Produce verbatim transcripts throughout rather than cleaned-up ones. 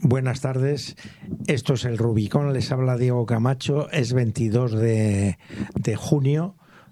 Buenas tardes, esto es el Rubicón, les habla Diego Camacho, es veintidós de, de junio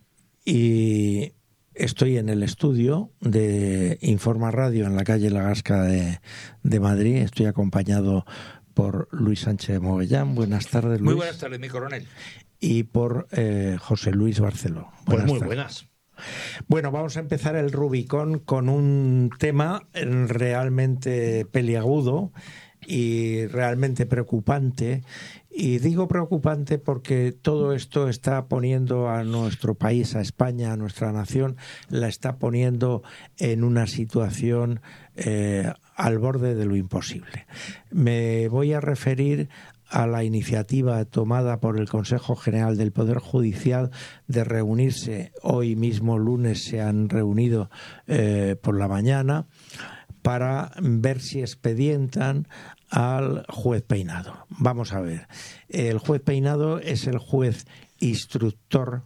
y estoy en el estudio de Informa Radio en la calle La Gasca de, de Madrid. Estoy acompañado por Luis Sánchez de Movellán. Buenas tardes, Luis. Muy buenas tardes, mi coronel. Y por eh, José Luis Barceló. Buenas Pues muy tardes. buenas. Bueno, vamos a empezar el Rubicón con un tema realmente peliagudo y realmente preocupante. Y digo preocupante porque todo esto está poniendo a nuestro país, a España, a nuestra nación, la está poniendo en una situación eh, al borde de lo imposible. Me voy a referir a la iniciativa tomada por el Consejo General del Poder Judicial de reunirse, hoy mismo lunes se han reunido eh, por la mañana, para ver si expedientan al juez Peinado. Vamos a ver, el juez Peinado es el juez instructor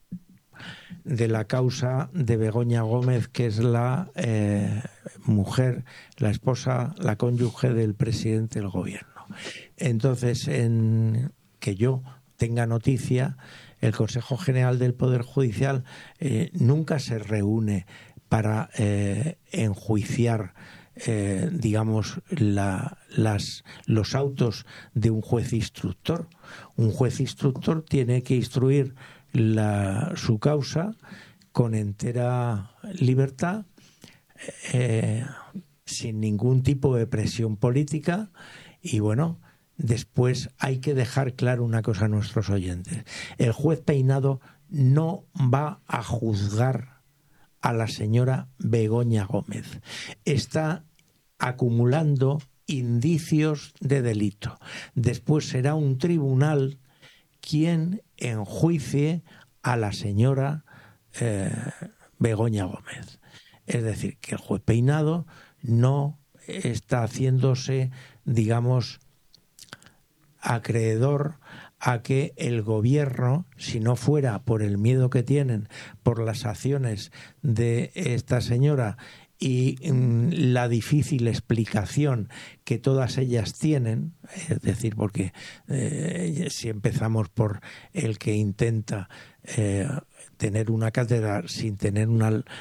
de la causa de Begoña Gómez, que es la eh, mujer, la esposa, la cónyuge del presidente del gobierno. Entonces, en que yo tenga noticia, el Consejo General del Poder Judicial eh, nunca se reúne para eh, enjuiciar, eh, digamos, la, las, los autos de un juez instructor. Un juez instructor tiene que instruir la, su causa con entera libertad, eh, sin ningún tipo de presión política. Y bueno, después hay que dejar claro una cosa a nuestros oyentes. El juez Peinado no va a juzgar a la señora Begoña Gómez. Está acumulando indicios de delito. Después será un tribunal quien enjuicie a la señora eh, Begoña Gómez. Es decir, que el juez Peinado no está haciéndose, digamos, acreedor a que el gobierno, si no fuera por el miedo que tienen por las acciones de esta señora y mm, la difícil explicación que todas ellas tienen, es decir, porque eh, si empezamos por el que intenta eh, tener una cátedra sin tener una,